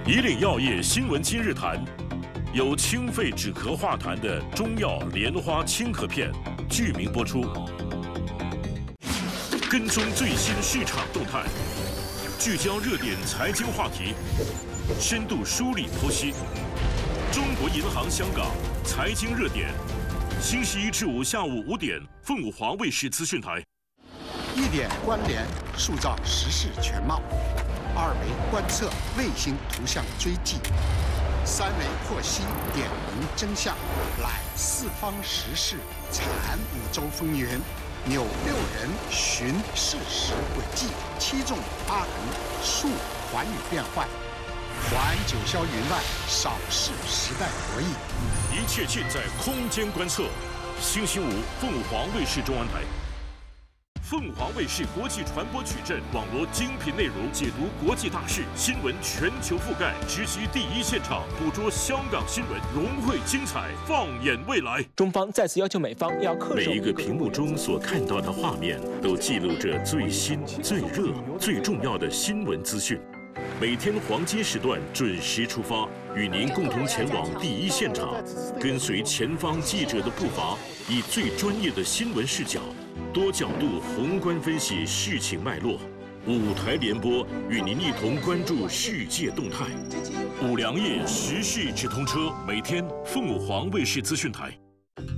以岭药业新闻今日谈，由清肺止咳化痰的中药莲花清咳片剧名播出。跟踪最新市场动态，聚焦热点财经话题，深度梳理剖析。中国银行香港财经热点，星期一至五下午5点，凤舞华卫视资讯台。 1点关联，塑造时事全貌；2维观测，卫星图像追迹；3维剖析，点明真相；揽四方时事，铲五洲风云；纽6人寻事实轨迹，7纵8横，述寰宇变幻。还九霄云外，扫视时代博弈。 一切尽在空间观测。星期五，凤凰卫视中文台。凤凰卫视国际传播矩阵，网罗精品内容，解读国际大事，新闻全球覆盖，直击第一现场，捕捉香港新闻，融汇精彩，放眼未来。 中方再次要求美方要恪守每一个屏幕中所看到的画面，都记录着最新、最热、最重要的新闻资讯。每天黄金时段准时出发，与您共同前往第一现场，跟随前方记者的步伐，以最专业的新闻视角，多角度宏观分析事情脉络。5台联播，与您一同关注世界动态。五粮液时事直通车，每天凤凰卫视资讯台。